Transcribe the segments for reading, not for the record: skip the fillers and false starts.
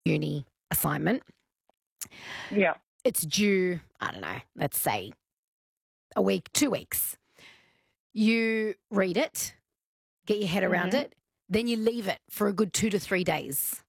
uni assignment. Yeah. It's due, I don't know, let's say a week, 2 weeks. You read it, get your head around it, then you leave it for a good 2 to 3 days.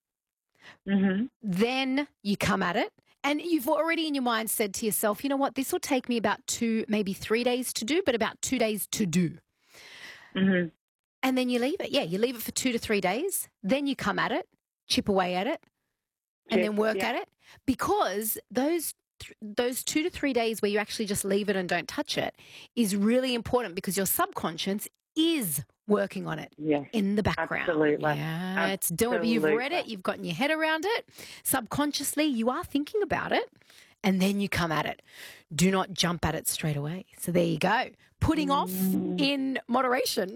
Then you come at it, and you've already in your mind said to yourself, you know what, this will take me about 2, maybe 3 days to do, but about 2 days to do. And then you leave it. Yeah, you leave it for 2 to 3 days. Then you come at it, chip away at it, and then work at it. Because those 2 to 3 days where you actually just leave it and don't touch it is really important, because your subconscious is working on it in the background. Absolutely. Yeah, it's doing. You've read it, you've gotten your head around it. Subconsciously, you are thinking about it, and then you come at it. Do not jump at it straight away. So there you go. Putting off in moderation.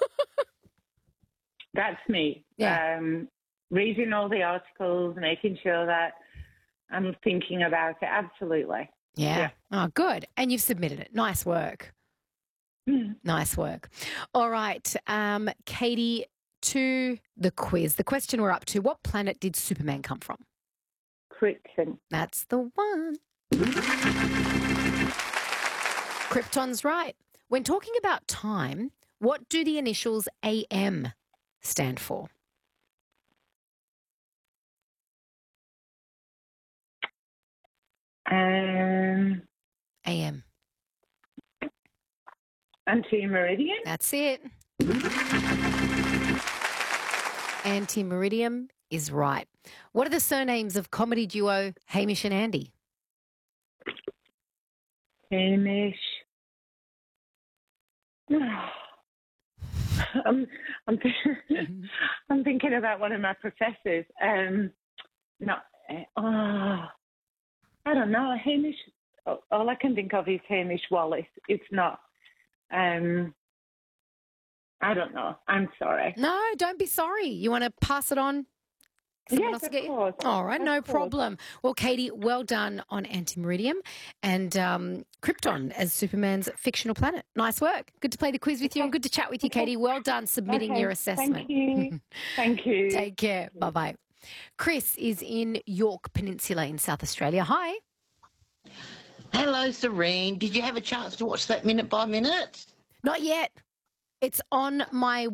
That's me. Yeah. Reading all the articles, making sure that I'm thinking about it. Absolutely. Yeah. Oh, good. And you've submitted it. Nice work. Nice work. All right, Katie, to the quiz. The question we're up to, what planet did Superman come from? Krypton. That's the one. Krypton's right. When talking about time, what do the initials AM stand for? AM. Anti-meridian? That's it. Anti-meridium is right. What are the surnames of comedy duo Hamish and Andy? Hamish. I'm thinking about one of my professors. I don't know. Hamish. All I can think of is Hamish Wallace. It's not. I don't know. I'm sorry. No, don't be sorry. You want to pass it on? Yes, of course. All right, no problem. Well, Katie, well done on Antimeridium and Krypton as Superman's fictional planet. Nice work. Good to play the quiz with you and good to chat with you, Katie. Well done submitting your assessment. Thank you. Thank you. Take care. Bye-bye. Chris is in York Peninsula in South Australia. Hi. Hello, Serene. Did you have a chance to watch that Minute by Minute? Not yet. It's on my